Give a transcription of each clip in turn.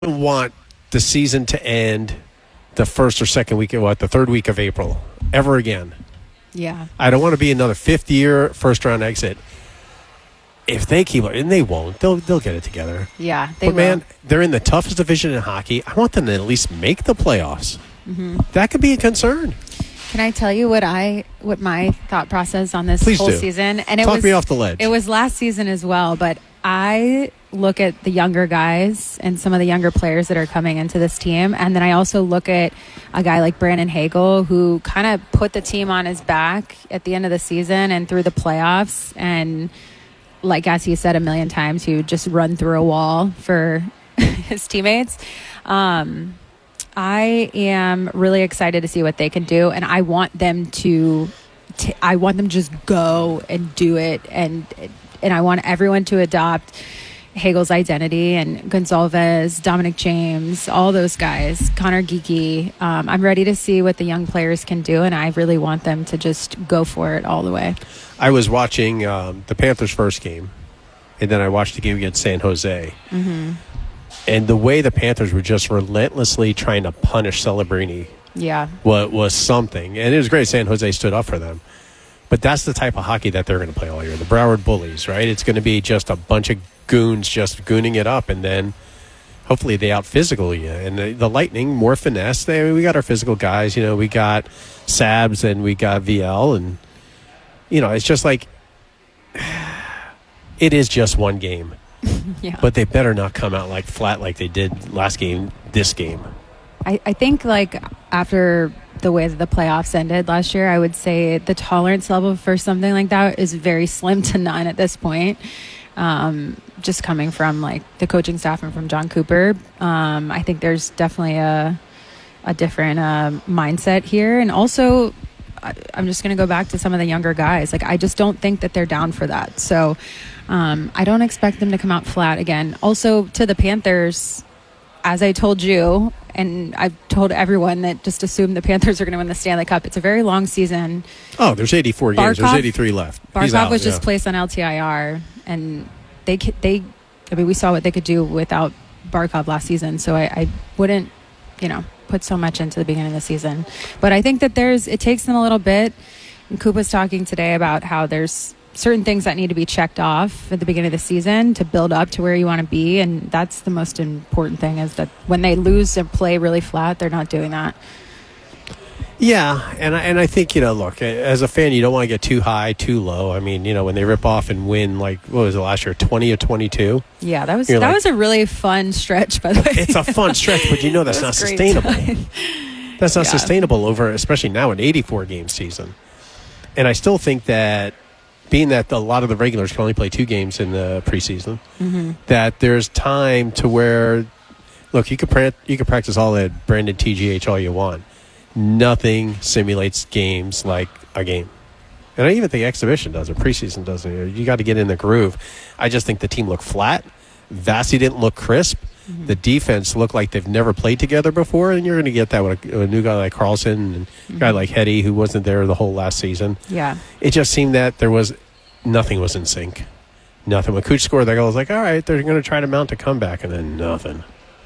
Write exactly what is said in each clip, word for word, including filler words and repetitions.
want the season to end the first or second week of what the third week of April ever again. Yeah. I don't want to be another fifth year first round exit. If they keep and they won't, they'll they'll get it together. Yeah, they but will. man, they're in the toughest division in hockey. I want them to at least make the playoffs. Mm-hmm. That could be a concern. Can I tell you what I what my thought process on this Please whole do. season? And it Talk was me off the ledge. It was last season as well, but I look at the younger guys and some of the younger players that are coming into this team, and then I also look at a guy like Brandon Hagel, who kind of put the team on his back at the end of the season and through the playoffs, and like as he said a million times, he would just run through a wall for his teammates. Um, I am really excited to see what they can do, and I want them to. T- I want them to just go and do it, and and I want everyone to adopt Hagel's identity, and Gonzalez, Dominic James, all those guys, Connor Geeky. Um, I'm ready to see what the young players can do, and I really want them to just go for it all the way. I was watching um, the Panthers' first game, and then I watched the game against San Jose. Mm-hmm. And the way the Panthers were just relentlessly trying to punish Celebrini Yeah. was, was something. And it was great San Jose stood up for them. But that's the type of hockey that they're going to play all year. The Broward Bullies, right? It's going to be just a bunch of goons just gooning it up, and then hopefully they out-physical you. And the, the Lightning, more finesse. They, I mean, we got our physical guys. You know, we got Sabs and we got V L. And, you know, it's just like it is just one game. Yeah. But they better not come out like flat like they did last game, this game. I, I think, like, after the way that the playoffs ended last year, I would say the tolerance level for something like that is very slim to none at this point. Um, just coming from, like, the coaching staff and from John Cooper, um, I think there's definitely a a different uh, mindset here. And also, I, I'm just going to go back to some of the younger guys. Like, I just don't think that they're down for that. So um, I don't expect them to come out flat again. Also, to the Panthers, as I told you, and I've told everyone that just assume the Panthers are going to win the Stanley Cup. It's a very long season. Oh, there's eighty-four games. Barkov, There's eighty-three left. He's Barkov out, was just yeah. placed on L T I R, and they they. I mean, we saw what they could do without Barkov last season. So I, I wouldn't, you know, put so much into the beginning of the season. But I think that there's it takes them a little bit. And Coop was talking today about how there's certain things that need to be checked off at the beginning of the season to build up to where you want to be, and that's the most important thing, is that when they lose and play really flat, they're not doing that. Yeah, and I, and I think, you know, look, as a fan, you don't want to get too high, too low. I mean, you know, when they rip off and win, like, what was it last year, twenty or twenty-two? Yeah, that was You're that like, was a really fun stretch, by the way. It's a fun stretch, but you know that's not great sustainable. time. That's not Yeah. sustainable over, especially now, an eighty-four game season. And I still think that, being that a lot of the regulars can only play two games in the preseason, Mm-hmm. that there's time to where, look, you could pra- you could practice all that Brandon T G H all you want. Nothing simulates games like a game. And I even think exhibition does it, preseason does it. You got to get in the groove. I just think the team looked flat. Vasi didn't look crisp. Mm-hmm. The defense looked like they've never played together before, and you're going to get that with a, a new guy like Carlson and Mm-hmm. a guy like Hetty, who wasn't there the whole last season. Yeah. It just seemed that there was nothing was in sync. Nothing. When Cooch scored that goal, I was like, all right, they're going to try to mount a comeback, and then nothing.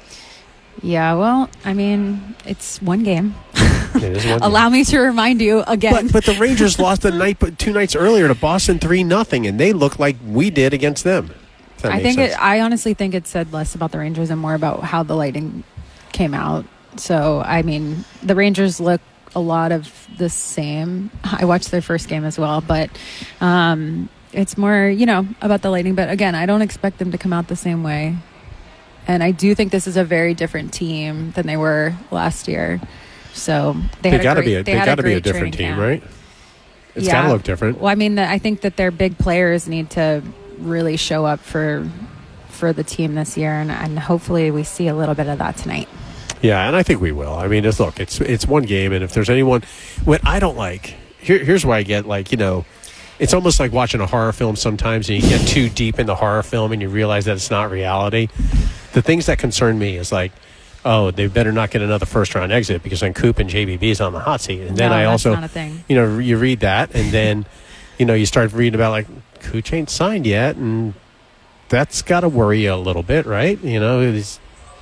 Yeah, well, I mean, it's one game. It is one Allow me to remind you again. But, but the Rangers lost the night, two nights earlier to Boston three nothing, and they looked like we did against them. If that I makes think sense. it, I honestly think it said less about the Rangers and more about how the Lightning came out. So, I mean, the Rangers look a lot of the same. I watched their first game as well, but um, it's more, you know, about the Lightning. But again, I don't expect them to come out the same way. And I do think this is a very different team than they were last year. So they, they had got to a great, be a, they they had got to be a great different training team, camp. right? It's Yeah. got to look different. Well, I mean, the, I think that their big players need to really show up for for the team this year, and, and hopefully we see a little bit of that tonight. Yeah, and I think we will. I mean, it's, look, it's it's one game, and if there's anyone, what I don't like, here, here's where I get, like, you know, it's almost like watching a horror film sometimes, and you get too deep in the horror film, and you realize that it's not reality. The things that concern me is like, oh, they better not get another first-round exit because then Coop and J B B is on the hot seat. And then No, I that's also, not a thing. you know, you read that, and then, you know, you start reading about, like, Cooch ain't signed yet, and that's got to worry you a little bit, right? You know, it's,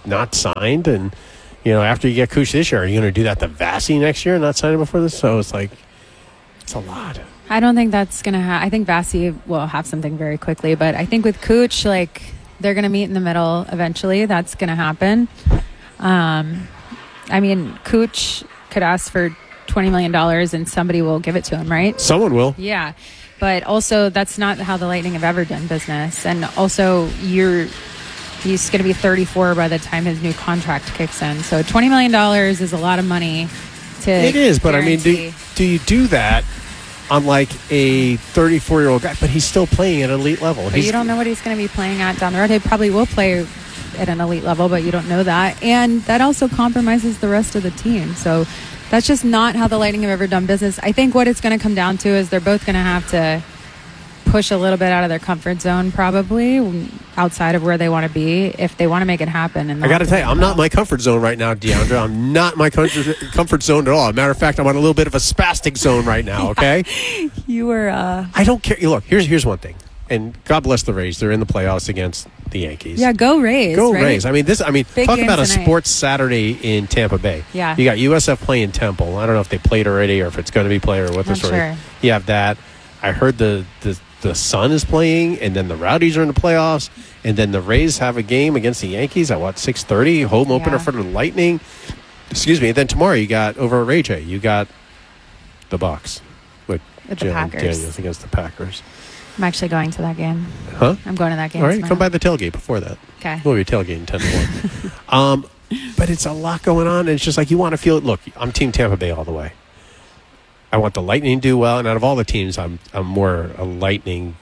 not signed, and you know, after you get Cooch this year, are you going to do that to Vassy next year and not sign him before this? So it's like, it's a lot. I don't think that's going to happen. I think Vassy will have something very quickly, but I think with Cooch, like, they're going to meet in the middle eventually. That's going to happen. Um, I mean, Cooch could ask for twenty million dollars and somebody will give it to him, right? Someone will. Yeah. But also, that's not how the Lightning have ever done business. And also, you're he's going to be thirty-four by the time his new contract kicks in. So twenty million dollars is a lot of money to It is, but guarantee. I mean, do, do you do that on like a thirty-four-year-old guy? But he's still playing at elite level. But he's, you don't know what he's going to be playing at down the road. He probably will play at an elite level, but you don't know that. And that also compromises the rest of the team. So that's just not how the Lightning have ever done business. I think what it's going to come down to is they're both going to have to push a little bit out of their comfort zone, probably outside of where they want to be, if they want to make it happen. And I got to tell you, I'm not in my comfort zone right now, Deandra. I'm not in my comfort comfort zone at all. Matter of fact, I'm on a little bit of a spastic zone right now. Okay, you were. Uh, I don't care. Look, here's here's one thing, and God bless the Rays. They're in the playoffs against the Yankees. Yeah, go Rays. Go right? Rays. I mean, this. I mean, Big talk game about a tonight. sports Saturday in Tampa Bay. Yeah. You got U S F playing Temple. I don't know if they played already or if it's going to be played or what the Not story. sure. You have that. I heard the the the Sun is playing, and then the Rowdies are in the playoffs, and then the Rays have a game against the Yankees at what six thirty, home opener Yeah. for the Lightning. Excuse me. And then tomorrow you got over at Ray J. You got the Bucks with With the Jalen Packers. Daniels against the Packers. I'm actually going to that game. Huh? I'm going to that game. All right, tomorrow. come by the tailgate before that. Okay. We'll be tailgating ten to one. um, but it's a lot going on, and it's just like you want to feel it. Look, I'm Team Tampa Bay all the way. I want the Lightning to do well, and out of all the teams, I'm I'm more a Lightning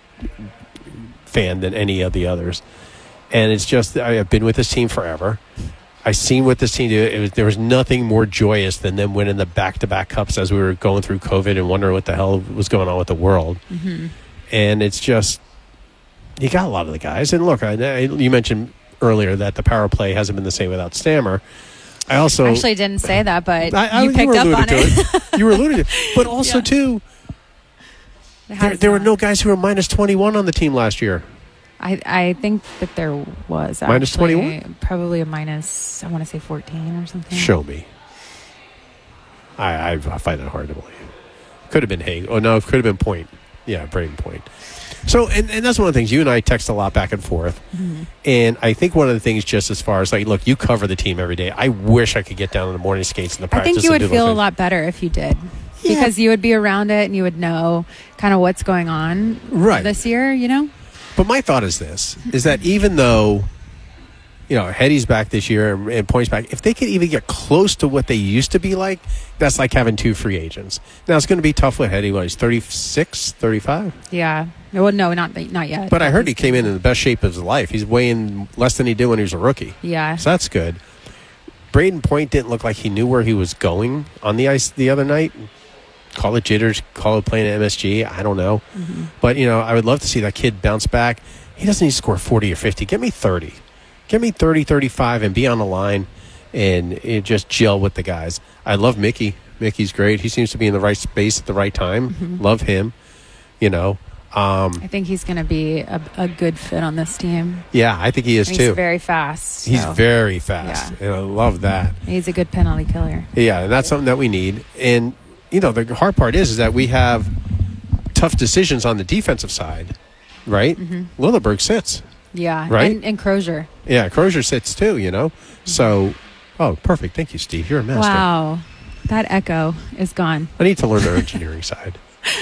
fan than any of the others. And it's just I have been with this team forever. I've seen what this team do. It was, there was nothing more joyous than them winning the back-to-back cups as we were going through COVID and wondering what the hell was going on with the world. Mm-hmm. And it's just you got a lot of the guys. And look, I, I, you mentioned earlier that the power play hasn't been the same without Stammer. I also I actually didn't say that, but I, I, you picked were up alluded on to it. it. You were alluding to it. But also, Yeah. too, It there, has there were not. no guys who were minus twenty-one on the team last year. I, I think that there was Minus actually twenty-one? probably a minus. I want to say fourteen or something. Show me. I, I, I find it hard to believe. Could have been Haig. Oh, no, it could have been Point. Yeah, Braden Point. So, and, and that's one of the things. You and I text a lot back and forth. Mm-hmm. And I think one of the things, just as far as like, look, you cover the team every day. I wish I could get down in the morning skates and the I practice. think you and would do those feel a things. lot better if you did, Yeah. because you would be around it and you would know kind of what's going on Right. this year. You know. But my thought is this, is that even though, you know, Hetty's back this year and, and Point's back, if they could even get close to what they used to be like, that's like having two free agents. Now, it's going to be tough with Hetty. What, he's thirty-six, thirty-five? Yeah. Well, no, not not yet. But I heard he came in in the best shape of his life. He's weighing less than he did when he was a rookie. Yeah. So that's good. Braden Point didn't look like he knew where he was going on the ice the other night. Call it jitters, call it playing at M S G. I don't know. Mm-hmm. But, you know, I would love to see that kid bounce back. He doesn't need to score forty or fifty. Give me thirty. Give me thirty, thirty-five, and be on the line and uh, just gel with the guys. I love Mickey. Mickey's great. He seems to be in the right space at the right time. Mm-hmm. Love him. You know. Um, I think he's going to be a, a good fit on this team. yeah, I think he is He's too. very fast. He's so very fast. Yeah. And I love that. He's a good penalty killer. Yeah, and that's something that we need. And, you know, the hard part is, is that we have tough decisions on the defensive side, right? Mm-hmm. Lilleberg sits. Yeah. Right? And, and Crozier. Yeah, Crozier sits too, you know? So, oh, perfect. Thank you, Steve. You're a master. Wow. That echo is gone. I need to learn their engineering side.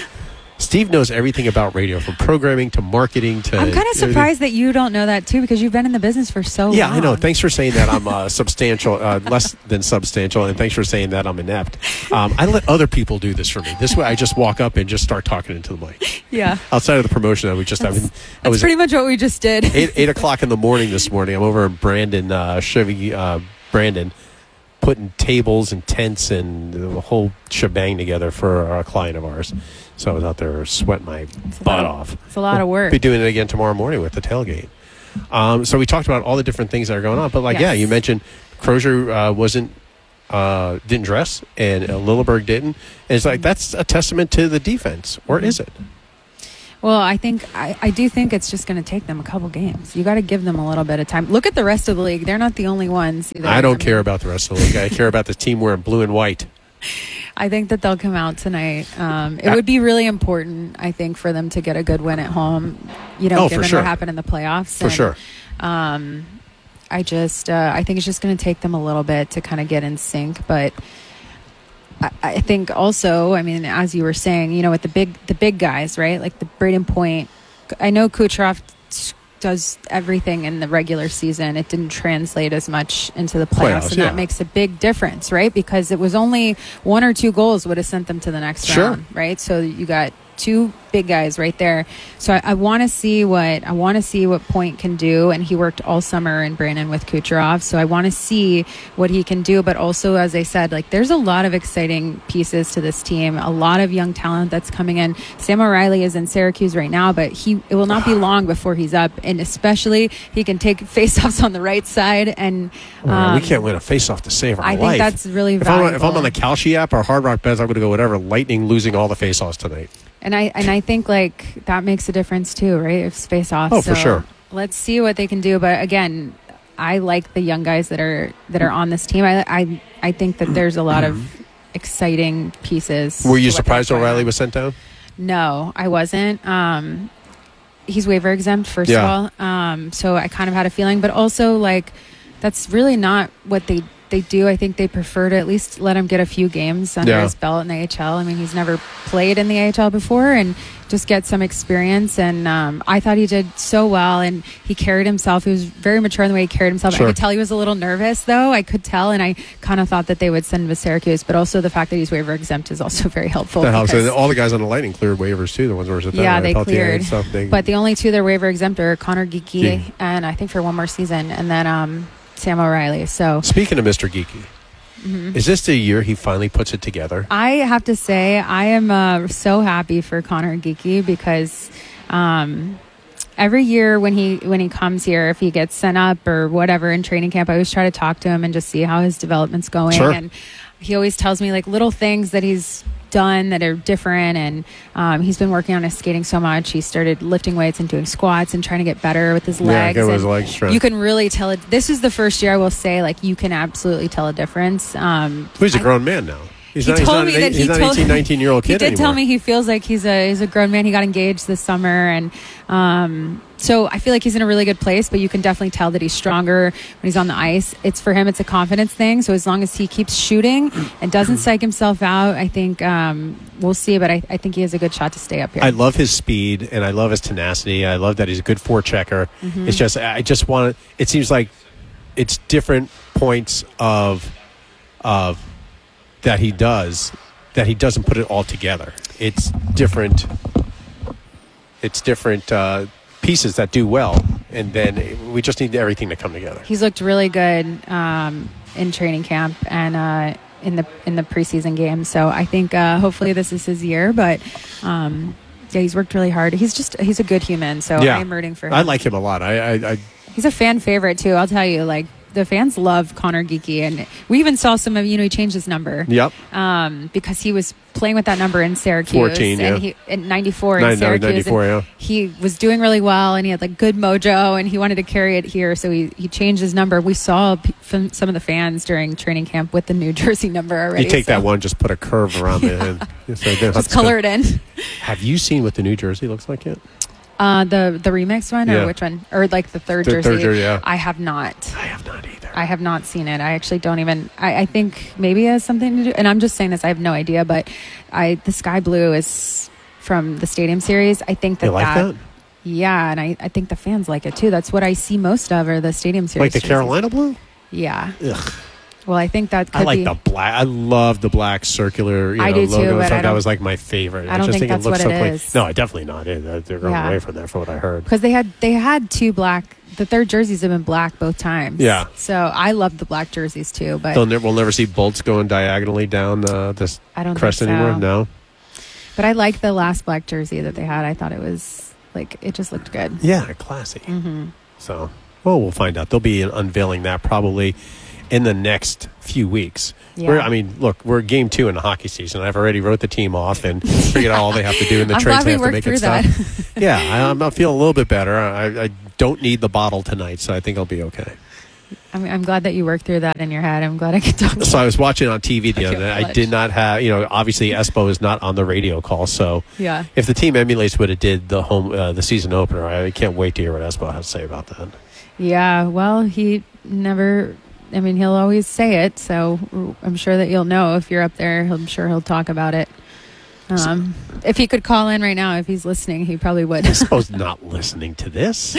Steve knows everything about radio, from programming to marketing to... I'm kind of everything. surprised that you don't know that too, because you've been in the business for so long. Yeah, I know. Thanks for saying that I'm uh, substantial, uh, less than substantial, and thanks for saying that I'm inept. Um, I let other people do this for me. This way I just walk up and just start talking into the mic. Yeah. Outside of the promotion that we just have. I That's was pretty much what we just did. eight, eight o'clock in the morning this morning. I'm over in Brandon, uh, Chevy, uh, Brandon, putting tables and tents and the whole shebang together for a client of ours. So I was out there sweating my butt off. It's a lot of work. Be doing it again tomorrow morning with the tailgate. Um, so we talked about all the different things that are going on. But, like, Yes. yeah, you mentioned Crozier uh, wasn't uh, didn't dress and uh, Lilleberg didn't. And it's like that's a testament to the defense. Or Mm-hmm. is it? Well, I think I, I do think it's just going to take them a couple games. You got to give them a little bit of time. Look at the rest of the league; they're not the only ones. Either. I don't I mean, care about the rest of the league. I care about the team wearing blue and white. I think that they'll come out tonight. Um, it would be really important, I think, for them to get a good win at home. You know, Oh, for given sure. what happened in the playoffs. For And, sure. Um, I just, uh, I think it's just going to take them a little bit to kind of get in sync, but. I, I think also, I mean, as you were saying, you know, with the big, the big guys, right? Like the Braden Point. I know Kucherov does everything in the regular season. It didn't translate as much into the playoffs, Playoffs, and yeah. that makes a big difference, right? Because it was only one or two goals would have sent them to the next Sure. round, right? So you got two big guys right there. So I, I want to see what I want to see what Point can do, and he worked all summer in Brandon with Kucherov. So I want to see what he can do. But also, as I said, like there's a lot of exciting pieces to this team, a lot of young talent that's coming in. Sam O'Reilly is in Syracuse right now, but he it will not be long before he's up, and especially he can take faceoffs on the right side. And um, we can't win a face-off to save our I think life. that's really if I'm, valuable. if I'm on the Kalshi app or Hard Rock Bets, I'm going to go whatever. Lightning losing all the face-offs tonight. And I and I think like that makes a difference too, right? If space off. Oh, for sure. Let's see what they can do. But again, I like the young guys that are that are on this team. I I, I think that there's a lot of exciting pieces. Were you to what surprised they're going O'Reilly on. was sent down? No, I wasn't. Um, he's waiver exempt, first Yeah. of all. Um, so I kind of had a feeling, but also like that's really not what they. They do. I think they prefer to at least let him get a few games under Yeah. his belt in the A H L. I mean, he's never played in the A H L before, and just get some experience. And um, I thought he did so well, and he carried himself. He was very mature in the way he carried himself. Sure. I could tell he was a little nervous, though. I could tell, and I kind of thought that they would send him to Syracuse. But also the fact that he's waiver exempt is also very helpful. That helps. because- And all the guys on the Lightning cleared waivers, too. The ones who were sent down. yeah, right? they Peltier and cleared. stuff. They- But the only two that are waiver exempt are Connor Geeky, Geeky. and I think for one more season, and then um, Sam O'Reilly. So Speaking of Mister Geeky, Mm-hmm. is this the year he finally puts it together? I have to say, I am uh, so happy for Connor Geeky because um, every year when he when he comes here, if he gets sent up or whatever in training camp, I always try to talk to him and just see how his development's going. Sure. And he always tells me like little things that he's done that are different, and um, he's been working on his skating so much. He started lifting weights and doing squats and trying to get better with his Yeah, legs. get with his and legs strength. you can really tell it. This is the first year I will say like you can absolutely tell a difference. Um, He's a I- grown man now. He's he not, he's told not, me an that eight- he he's not told eighteen, nineteen year old he kid did anymore. tell me he feels like he's a he's a grown man. He got engaged this summer, and um, so I feel like he's in a really good place. But you can definitely tell that he's stronger when he's on the ice. It's for him, it's a confidence thing. So as long as he keeps shooting and doesn't psych himself out, I think um, we'll see. But I, I think he has a good shot to stay up here. I love his speed and I love his tenacity. I love that he's a good forechecker. Mm-hmm. It's just I just want to. It seems like it's different points of of that he does that he doesn't put it all together. It's different. It's different uh, pieces that do well, and then we just need everything to come together. He's looked really good um, in training camp and uh, in the in the preseason game. So I think uh, hopefully this is his year. But um, yeah, he's worked really hard. He's just he's a good human. So Yeah. I'm rooting for him. I like him a lot. I, I, I He's a fan favorite too. I'll tell you, like the fans love Connor Geeky, and we even saw some of you know he changed his number. yep. Um, because he was playing with that number in Syracuse, fourteen, yeah. and he in ninety-four Nine- in Syracuse, ninety-four, and yeah. he was doing really well, and he had like good mojo, and he wanted to carry it here, so he, he changed his number. We saw p- from some of the fans during training camp with the New Jersey number already. You take so that one, just put a curve around it, and so they don't have just to color spend- it in. Have you seen what the New Jersey looks like yet? Uh, the the remix one, or Yeah. which one, or like the third The jersey? third jersey, yeah. I have not. I have not either. I have not seen it. I actually don't even. I, I think maybe it has something to do. And I'm just saying this. I have no idea. But I the sky blue is from the Stadium Series. I think that You like that, that? yeah, and I, I think the fans like it too. That's what I see most of, are the Stadium Series. Like the jerseys. Carolina blue? Yeah. Ugh. Well, I think that could I like be. the black. I love the black circular you know, I do too, logo. but So I that don't- was like my favorite. I don't just think it that's looks what so it clean. is. No, definitely not. It, they're going Yeah. away from there, from what I heard. because they had they had two black. The third jerseys have been black both times. Yeah. So I love the black jerseys too, but They'll ne- we'll never see bolts going diagonally down uh, this I don't crest think so. anymore. No. But I like the last black jersey that they had. I thought it was like it just looked good. Yeah, classy. Mm-hmm. So, well, we'll find out. They'll be unveiling that probably. in the next few weeks. Yeah. We're, I mean, look, we're game two in the hockey season. I've already wrote the team off and figured out all they have to do in the I'm trades glad they we have to worked make through it stuff. Yeah, I, I'm not feeling a little bit better. I, I don't need the bottle tonight, so I think I'll be okay. I mean, I'm glad that you worked through that in your head. I'm glad I could talk to So I was watching on T V the I other feel night. I clutch. did not have, you know, obviously Espo is not on the radio call, so Yeah. if the team emulates would have did the home uh, the season opener, I can't wait to hear what Espo has to say about that. Yeah, well, he never, I mean, he'll always say it, so I'm sure that you'll know if you're up there. I'm sure he'll talk about it. Um, if he could call in right now, if he's listening, he probably would. Espo's not listening to this.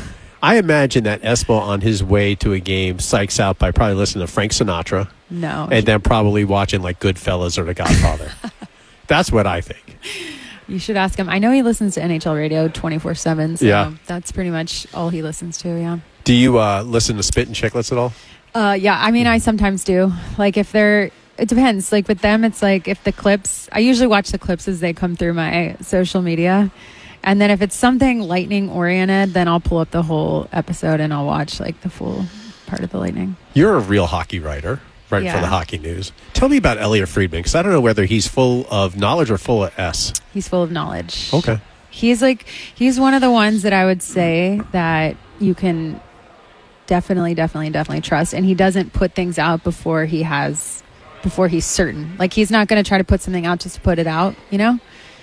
I imagine that Espo on his way to a game psychs out by probably listening to Frank Sinatra No. and then probably watching like Goodfellas or The Godfather. That's what I think. You should ask him. I know he listens to N H L radio twenty-four seven, so Yeah. that's pretty much all he listens to, yeah. Do you uh, listen to Spit and Chicklets at all? Uh, yeah, I mean, I sometimes do. Like, if they're, it depends. Like, with them, it's like if the clips, I usually watch the clips as they come through my social media. And then if it's something lightning oriented, then I'll pull up the whole episode and I'll watch, like, the full part of the lightning. You're a real hockey writer, writing for Yeah. the Hockey News. Tell me about Elliot Friedman, because I don't know whether he's full of knowledge or full of S. He's full of knowledge. Okay. He's like, he's one of the ones that I would say that you can definitely, definitely, definitely trust. And he doesn't put things out before he has, before he's certain. Like, he's not going to try to put something out just to put it out, you know?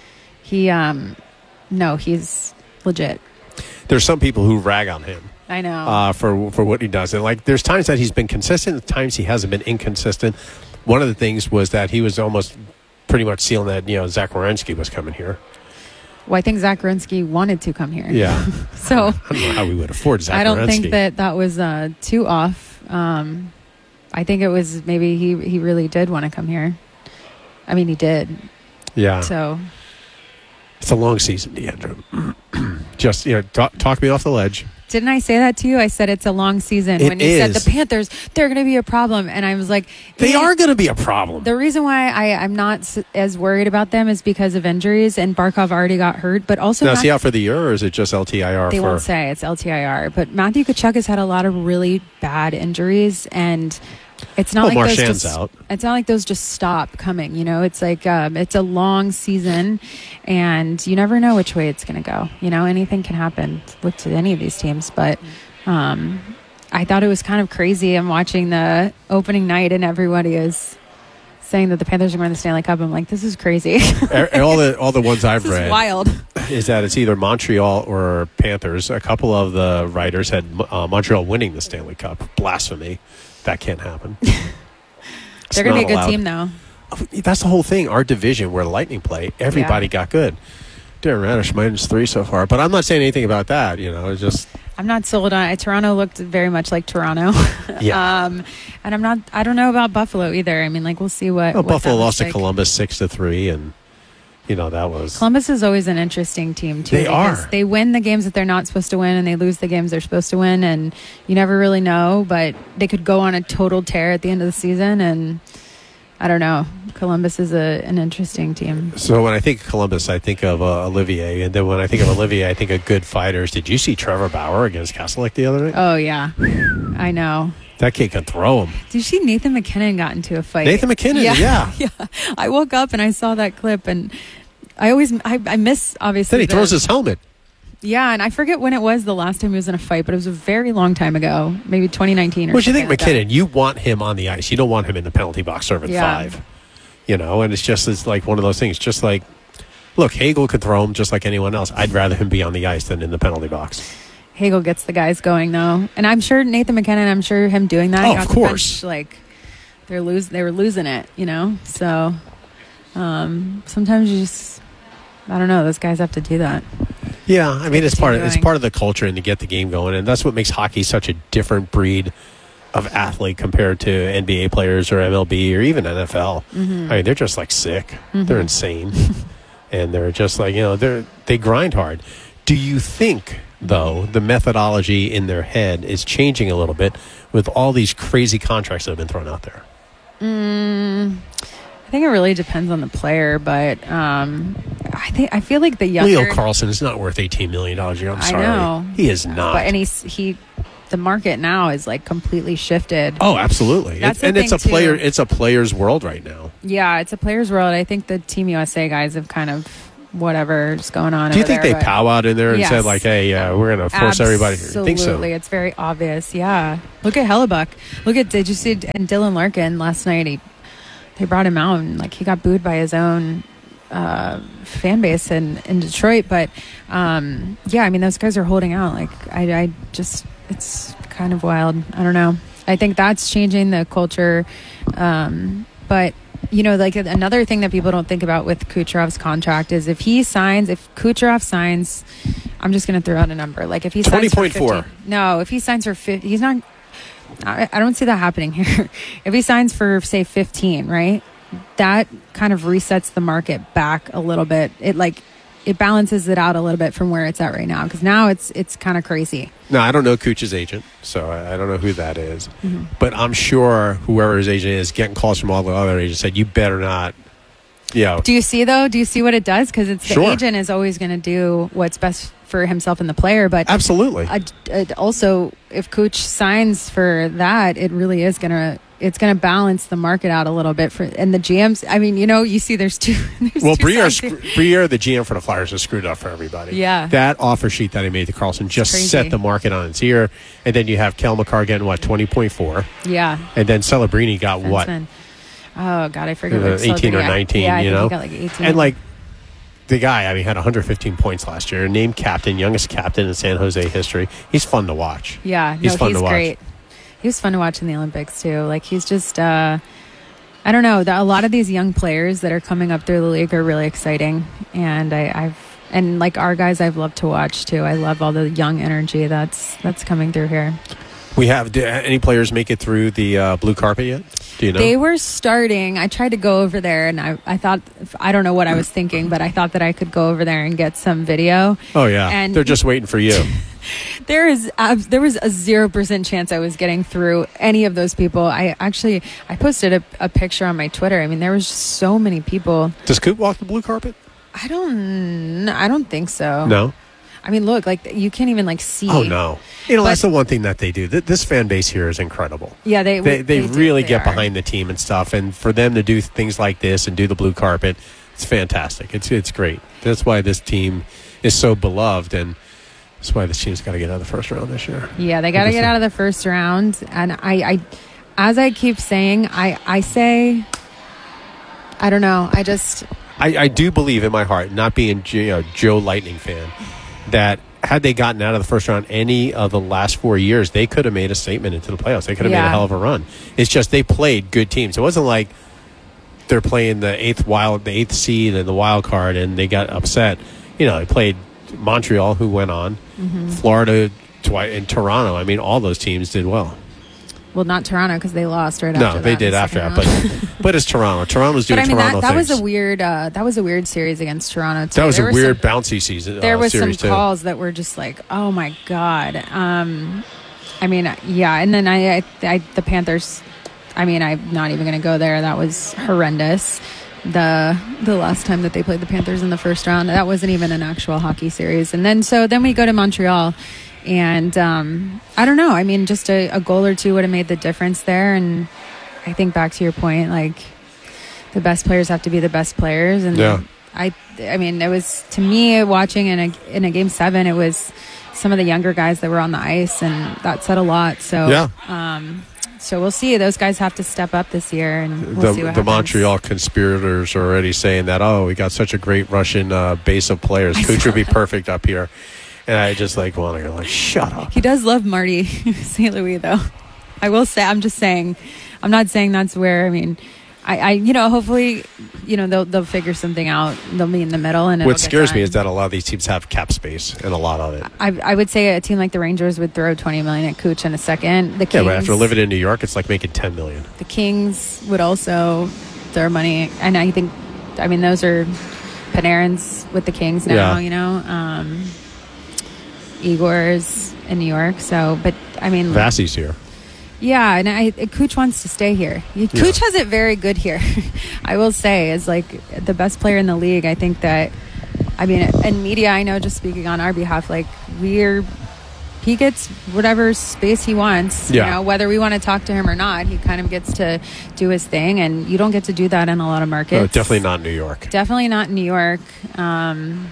He, um, no, he's legit. There's some people who rag on him I know. uh, for for what he does. And like, there's times that he's been consistent, times he hasn't been inconsistent. One of the things was that he was almost pretty much sealing that, you know, Zach Werenski was coming here. well, I think Zach Werenski wanted to come here. Yeah. So I don't know how we would afford Zach I don't Werenski. think that that was uh, too off. Um, I think it was maybe he, he really did want to come here. I mean, he did. Yeah. So It's a long season, DeAndre. Just, you know, talk, talk me off the ledge. didn't I say that to you? I said it's a long season. It when you is. said the Panthers, they're going to be a problem. And I was like, They yeah. are going to be a problem. The reason why I, I'm not s- as worried about them is because of injuries, and Barkov already got hurt. But also, Now, is Math- he out for the year, or is it just L T I R? they for, won't say it's L T I R. But Matthew Tkachuk has had a lot of really bad injuries, and it's not Oh, like those Marchand's just, out. It's not like those just stop coming. You know, it's like um, it's a long season, and you never know which way it's going to go. You know, anything can happen with to any of these teams, but. Um, I thought it was kind of crazy. I'm watching the opening night and everybody is saying that the Panthers are going to the Stanley Cup. I'm like, this is crazy. Er- all the all the ones I've This is read wild. is that it's either Montreal or Panthers. A couple of the writers had uh, Montreal winning the Stanley Cup. Blasphemy. That can't happen. They're going to be a good team, though. That's the whole thing. Our division, where Lightning play, everybody Yeah. got good. Darren Radish minus three so far, but I'm not saying anything about that. You know, it's just I'm not sold on it. Toronto looked very much like Toronto. Yeah. um, and I'm not, I don't know about Buffalo either. I mean, like, we'll see what. well, what Buffalo that lost looks to like. Columbus six to three, and you know that was Columbus is always an interesting team, too. They because are. They win the games that they're not supposed to win, and they lose the games they're supposed to win, and you never really know, but they could go on a total tear at the end of the season, and I don't know. Columbus is a, an interesting team. So when I think of Columbus, I think of uh, Olivier, and then when I think of Olivier, I think of good fighters. Did you see Trevor Bauer against Kastelik the other night? Oh, yeah. I know. That kid can throw him. Did you see Nathan McKinnon got into a fight? Nathan McKinnon, yeah. yeah. I woke up and I saw that clip, and I always, I, I miss, obviously. Then he the- throws his helmet. Yeah, and I forget when it was the last time he was in a fight, but it was a very long time ago, maybe twenty nineteen or What do you something think, like McKinnon? that. You want him on the ice. You don't want him in the penalty box serving Yeah. five. You know, and it's just it's like one of those things. Just like, look, Hagel could throw him just like anyone else. I'd rather him be on the ice than in the penalty box. Hagel gets the guys going, though. And I'm sure Nathan McKinnon, I'm sure him doing that. Oh, got of the course. bench, like, they're lose, they were losing it, you know? So um, sometimes you just, I don't know, those guys have to do that. Yeah, I mean, it's Keep part of it's going. part of the culture and to get the game going, and that's what makes hockey such a different breed of athlete compared to N B A players or M L B or even N F L. Mm-hmm. I mean, they're just like sick. They're insane, and they're just like you know they they grind hard. Do you think though the methodology in their head is changing a little bit with all these crazy contracts that have been thrown out there? Mm, I think it really depends on the player, but um, I think I feel like the younger Leo Carlson is not worth eighteen million dollars a year. I'm I sorry, know. he is not. But and he's he the market now is like completely shifted. Oh, absolutely. That's It, the and it's a thing, player. too. It's a player's world right now. Yeah, it's a player's world. I think the Team U S A guys have kind of whatever's going on. Do you over think there, they but- powwowed in there and Yes. said like, "Hey, uh, we're going to force everybody"? Absolutely. I think so. It's very obvious. Yeah. Look at Hellebuck. Look at, did you see, and Dylan Larkin last night, he, they brought him out and like he got booed by his own uh, fan base in, in Detroit. But um, yeah, I mean, those guys are holding out. Like, I, I just, it's kind of wild. I don't know. I think that's changing the culture. Um, but, you know, like another thing that people don't think about with Kucherov's contract is if he signs, if Kucherov signs, I'm just going to throw out a number. Like if he signs for twenty point four. fifteen No, if he signs for fifty, he's not, I, I don't see that happening here. If he signs for, say, fifteen, right? That kind of resets the market back a little bit. It like, it balances it out a little bit from where it's at right now. Because now it's it's kind of crazy. No, I don't know Kuch's agent, so I I don't know who that is. Mm-hmm. But I'm sure whoever his agent is getting calls from all the other agents said, "You better not." You know, Do you see though? Do you see what it does? Because it's the Sure. agent is always going to do what's best for himself and the player. But absolutely. uh, uh, also, if Kuch signs for that, it really is going to it's going to balance the market out a little bit for and the G Ms. I mean, you know, you see, there's two. There's Well, two Briere, sides here. scr- Briere, the G M for the Flyers, has screwed up for everybody. Yeah. That offer sheet that he made to Carlson just crazy. set the market on its ear. And then you have Kel McCarr getting, what, twenty point four? Yeah. And then Celebrini got what? Defenseman. Oh God, I forget. Uh, what eighteen or celebrity- nineteen, Yeah, I you think know? he got like eighteen. And, like, the guy, I mean, had one hundred fifteen points last year. Named captain, youngest captain in San Jose history. He's fun to watch. yeah, he's no, fun he's to watch. great. He was fun to watch in the Olympics too. Like he's just, uh, I don't know. The, a lot of these young players that are coming up through the league are really exciting, and I, I've and like our guys, I've loved to watch too. I love all the young energy that's that's coming through here. We have, do any players make it through the uh, blue carpet yet? Do you know? They were starting. I tried to go over there, and I, I thought, I don't know what I was thinking, but I thought that I could go over there and get some video. oh, yeah. and- They're just waiting for you. There is uh, there was a zero percent chance I was getting through any of those people. I actually I posted a, a picture on my Twitter. I mean, there was just so many people. Does Coop walk the blue carpet? I don't I don't think so. No. I mean, look, like you can't even like see. Oh, no. You know, But- that's the one thing that they do. Th- This fan base here is incredible. Yeah, they They, they, do. really They get are. behind the team and stuff. And for them to do things like this and do the blue carpet, it's fantastic. It's it's great. That's why this team is so beloved. And that's why this team's got to get out of the first round this year. Yeah, they got to get out of the first round. And I, I, as I keep saying, I, I say, I don't know. I just, I, I do believe in my heart, not being you know, Joe Lightning fan, that had they gotten out of the first round any of the last four years, they could have made a statement into the playoffs. They could have made Yeah. a hell of a run. It's just they played good teams. It wasn't like they're playing the eighth wild, the eighth seed and the wild card, and they got upset. You know, they played Montreal, who went on, Mm-hmm. Florida, twi- and Toronto. I mean, all those teams did well. well, not Toronto because they lost right No, after that. they in did the after second that, round. but but it's Toronto. Toronto's doing But I mean, Toronto that, that was things. a weird, uh, that was a weird series against Toronto too. that was There a were weird, some- bouncy season. There uh, was some series too. calls that were just like, oh my god. Um, I mean, yeah, and then I, I, I the Panthers. I mean, I'm not even going to go there. That was horrendous. The the last time that they played the Panthers in the first round, that wasn't even an actual hockey series. And then so then we go to Montreal, and um, I don't know. I mean, just a, a goal or two would have made the difference there. And I think back to your point, like the best players have to be the best players, and Yeah. I I mean, it was to me watching in a in a game seven, it was some of the younger guys that were on the ice, and that said a lot. So Yeah. um, so we'll see. Those guys have to step up this year, and we'll the, see what the happens. Montreal conspirators are already saying that, oh, we got such a great Russian uh, base of players. I Kuch saw would be that. perfect up here. And I just like, well, you're like, shut up. He does love Marty Saint Louis, though. I will say, I'm just saying, I'm not saying that's where. I mean, I, I you know, hopefully, you know, they'll they'll figure something out. They'll meet in the middle, and it'll What get scares me done. is that a lot of these teams have cap space and a lot of it. I, I would say a team like the Rangers would throw twenty million at Kuch in a second. The Yeah, Kings, but after living in New York, it's like making ten million. the Kings would also throw money, and I think, I mean, those are Panarin's with the Kings now. Yeah. You know, um, Igor's in New York. So, but I mean, Vassie's here. yeah, and I Kuch wants to stay here. Kuch has it very good here. I will say, as like the best player in the league. I think that, I mean, in media, I know, just speaking on our behalf, like we're he gets whatever space he wants. Yeah. You know, whether we want to talk to him or not, he kind of gets to do his thing, and you don't get to do that in a lot of markets. No, definitely not New York. Definitely not in New York. Um,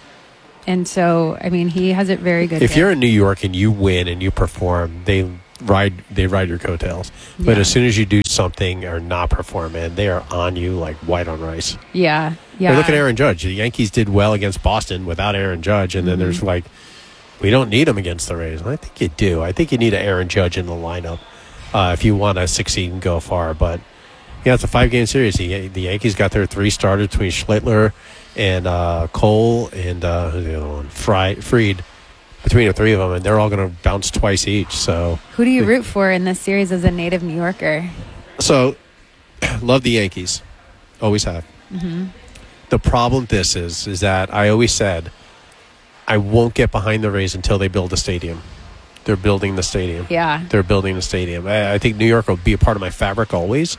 and so, I mean, he has it very good. If here. you're in New York and you win and you perform, they ride they ride your coattails. But Yeah. as soon as you do something or not perform, man, they are on you like white on rice. Yeah, yeah. Hey, look at Aaron Judge. The Yankees did well against Boston without Aaron Judge, and then Mm-hmm. there's like, we don't need him against the Rays. I think you do. I think you need an Aaron Judge in the lineup uh, if you want to succeed and go far. But yeah, it's a five-game series. The, the Yankees got their three starters between Schlittler and uh, Cole and uh, who's the other one? Fry, Fried. Between the three of them, and they're all going to bounce twice each. So, Who do you root for in this series as a native New Yorker? so love the Yankees, always have. Mm-hmm. The problem with this is, is that I always said I won't get behind the Rays until they build a stadium. They're building the stadium. Yeah. They're building the stadium. I, I think New York will be a part of my fabric always,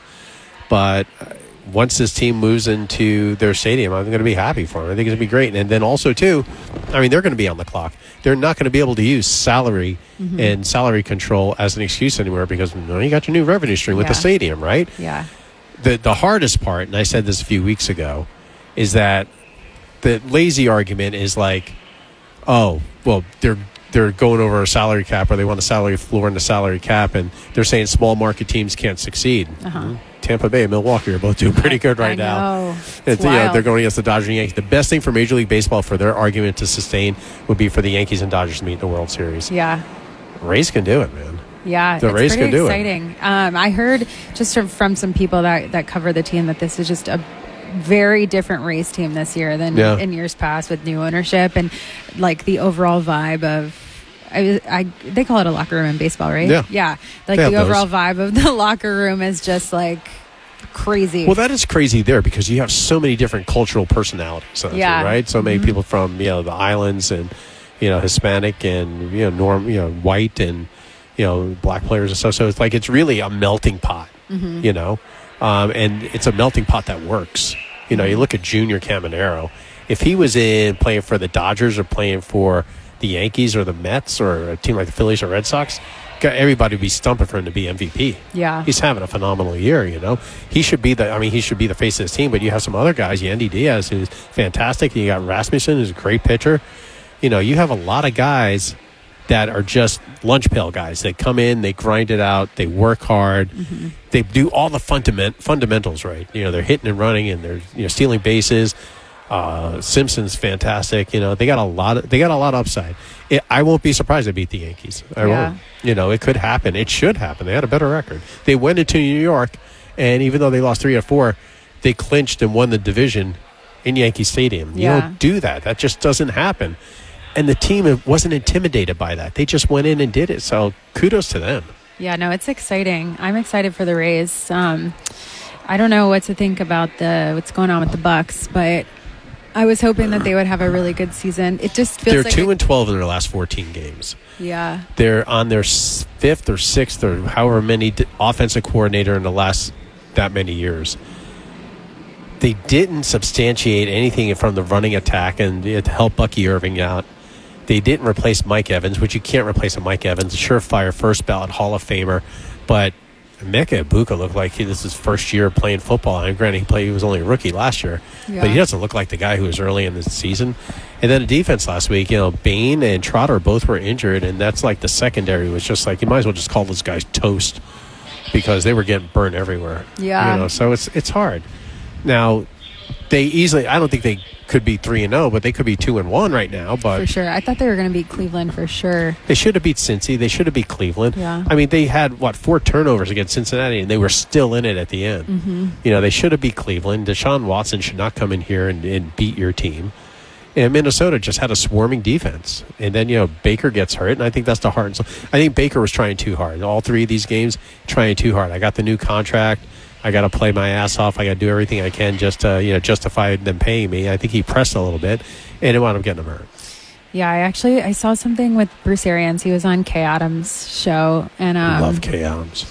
but once this team moves into their stadium, I'm going to be happy for them. I think it's going to be great. And then also, too, I mean, they're going to be on the clock. They're not going to be able to use salary Mm-hmm. and salary control as an excuse anymore because you know, you got your new revenue stream with the Yeah. stadium, right? Yeah. The the hardest part, and I said this a few weeks ago, is that the lazy argument is like, oh, well, they're they're going over a salary cap or they want a salary floor and a salary cap, and they're saying small market teams can't succeed. Uh-huh. Mhm. Tampa Bay and Milwaukee are both doing pretty good right I now. know. It's, It's you know, wild. they're going against the Dodgers and Yankees. The best thing for Major League Baseball for their argument to sustain would be for the Yankees and Dodgers to meet in the World Series. Yeah. Rays can do it, man. Yeah, The it's Rays pretty can do it. exciting. Um, I heard just from, from some people that, that cover the team that this is just a very different Rays team this year than Yeah. in years past with new ownership and like the overall vibe of. I, I they call it a locker room in baseball, right? Yeah. yeah. Like They the have overall those. vibe of the locker room is just like crazy. Well, that is crazy there because you have so many different cultural personalities, don't you, Yeah. right? So many Mhm. people from you know the islands and you know Hispanic and you know norm, you know white and you know black players and stuff. So it's like it's really a melting pot, Mhm. you know, um, and it's a melting pot that works. You know, you look at Junior Caminero. If he was in playing for the Dodgers or playing for the Yankees or the Mets or a team like the Phillies or Red Sox, got- everybody would be stumping for him to be M V P. yeah. He's having a phenomenal year, you know. He should be the I mean, he should be the face of his team, but you have some other guys, Yandy Diaz, who's fantastic. You got Rasmussen, who's a great pitcher. You know, you have a lot of guys that are just lunch pail guys. They come in, they grind it out, they work hard, Mm-hmm. they do all the fundament, fundamentals right. You know, they're hitting and running and they're you know stealing bases. Uh, Simpson's fantastic. You know, they got a lot of they got a lot of upside. It, I won't be surprised they beat the Yankees. I Yeah. won't. You know, it could happen. It should happen. They had a better record. They went into New York, and even though they lost three or four, they clinched and won the division in Yankee Stadium. You Yeah. don't do that. That just doesn't happen. And the team wasn't intimidated by that. They just went in and did it. So kudos to them. Yeah, no, it's exciting. I'm excited for the Rays. Um, I don't know what to think about the what's going on with the Bucks, but I was hoping that they would have a really good season. It just feels They're like two a- and twelve in their last fourteen games. yeah, They're on their s- fifth or sixth or however many d- offensive coordinator in the last that many years. They didn't substantiate anything from the running attack and it helped Bucky Irving out. They didn't replace Mike Evans, which you can't replace a Mike Evans, a surefire first ballot Hall of Famer. But Emeka Ibuka looked like he, this is his first year playing football. And granted, he played; he was only a rookie last year, Yeah. but he doesn't look like the guy who was early in the season. And then the defense last week, you know, Bain and Trotter both were injured, and that's like the secondary was just like you might as well just call those guys toast because they were getting burned everywhere. Yeah. you know, so it's it's hard. Now, they easily. I don't think they could be three and zero, but they could be two and one right now. But for sure. I thought they were going to beat Cleveland for sure. they should have beat Cincy. They should have beat Cleveland. Yeah. I mean, they had, what, four turnovers against Cincinnati, and they were still in it at the end. Mm-hmm. You know, they should have beat Cleveland. Deshaun Watson should not come in here and, and beat your team. And Minnesota just had a swarming defense. And then, you know, Baker gets hurt, and I think that's the hard. So I think Baker was trying too hard. All three of these games, trying too hard. I got the new contract. I got to play my ass off. I got to do everything I can just to, you know, justify them paying me. I think he pressed a little bit, and it wound up getting him hurt. Yeah, I actually I saw something with Bruce Arians. He was on Kay Adams' show, and um, Love Kay Adams.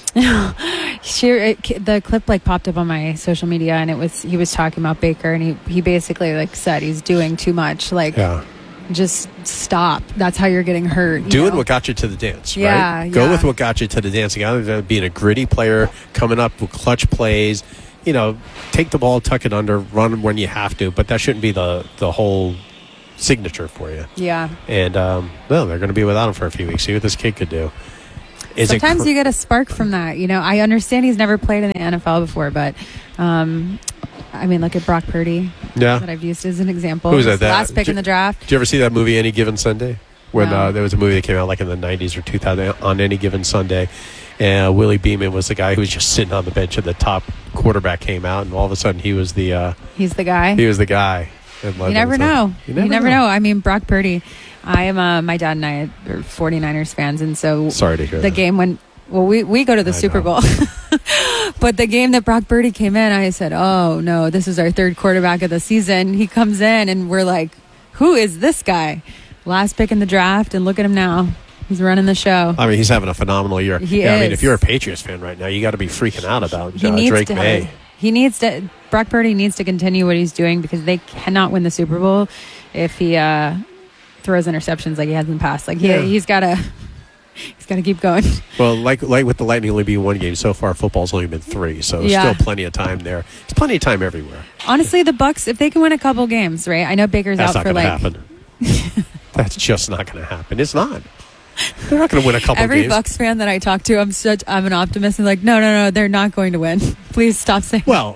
she it, the clip like popped up on my social media, and it was he was talking about Baker, and he he basically like said he's doing too much, like Yeah. just stop. That's how you're getting hurt. Doing know? what got you to the dance, yeah, right? Go yeah. with what got you to the dance. You got to being a gritty player, coming up with clutch plays. You know, take the ball, tuck it under, run when you have to, but that shouldn't be the, the whole signature for you. Yeah. And, um, well, they're going to be without him for a few weeks. See what this kid could do. Is Sometimes cr- you get a spark from that. You know, I understand he's never played in the N F L before, but, um, I mean, look at Brock Purdy yeah. that I've used as an example. Who's that? that? Last pick did, in the draft. Did you ever see that movie, Any Given Sunday? When No. uh, there was a movie that came out like in the nineties or two thousand on Any Given Sunday. And uh, Willie Beeman was the guy who was just sitting on the bench and the top quarterback came out. And all of a sudden he was the uh, He's the guy. he was the guy. You never know. You You never, never know. know. I mean, Brock Purdy. I am uh, my dad and I are 49ers fans, and so Sorry to hear the that. game when well we we go to the I Super know. Bowl, but the game that Brock Purdy came in, I said, "Oh no, this is our third quarterback of the season." He comes in, and we're like, "Who is this guy?" Last pick in the draft, and look at him now. He's running the show. I mean, he's having a phenomenal year. He yeah, I mean, is. if you're a Patriots fan right now, you got to be freaking out about He uh, needs Drake to. May. He needs to. Brock Purdy needs to continue what he's doing because they cannot win the Super Bowl if he uh, throws interceptions like he has in the past. Like he, Yeah. he's got to. He's got to keep going. Well, like like with the Lightning only being one game so far, football's only been three, so there's Yeah. still plenty of time there. There's plenty of time everywhere. Honestly, the Bucks, if they can win a couple games, right? I know Baker's That's out not for going to like happen. That's just not going to happen. It's not. They're not going to win a couple every games. Bucks fan that I talk to. I'm such I'm an optimist and like, no, no, no, they're not going to win. Please stop saying. Well,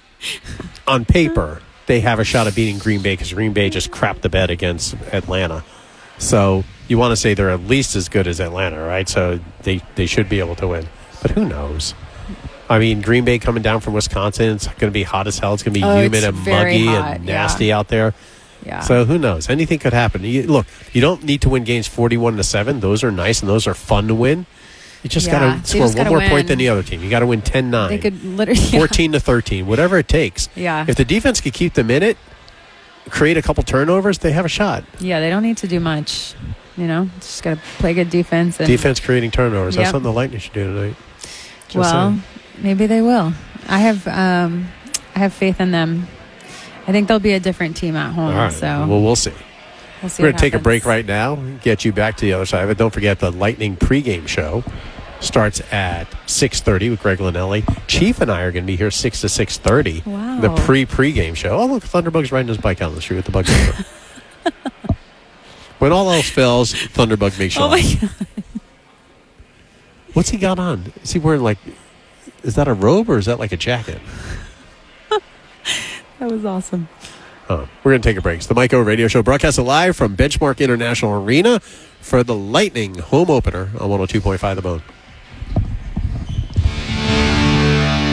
on paper, they have a shot at beating Green Bay because Green Bay just crapped the bed against Atlanta. So you want to say they're at least as good as Atlanta, right? So they, they should be able to win. But who knows? I mean, Green Bay coming down from Wisconsin, it's going to be hot as hell. It's going to be Oh, humid it's and very muggy hot, and yeah. nasty out there. Yeah. So who knows? Anything could happen. You, look, you don't need to win games forty-one to seven. Those are nice and those are fun to win. You just Yeah, got they to score just one gotta more win. point than the other team. You got to win ten nine. they could literally yeah. fourteen to thirteen, whatever it takes. Yeah. If the defense could keep them in it, create a couple turnovers, they have a shot. Yeah, they don't need to do much. You know, just got to play good defense. And, Defense creating turnovers. That's Yep. something the Lightning should do tonight. Just well, saying. maybe they will. I have um, I have faith in them. I think they'll be a different team at home. All right. So Well, we'll see. we'll see We're what going to take a happens. break right now, get you back to the other side of it. Don't forget the Lightning pregame show starts at six thirty with Greg Linnelli. Chief and I are going to be here six to six thirty. Wow. The pre-pregame show. Oh, look, Thunderbug's riding his bike out on the street with the bug over. When all else fails, Thunderbug makes sure. Oh my god! What's he got on? Is he wearing like, is that a robe or is that like a jacket? That was awesome. Oh, we're going to take a break. It's the Mike O Radio Show broadcasted live from Benchmark International Arena for the Lightning home opener on one oh two point five The Bone.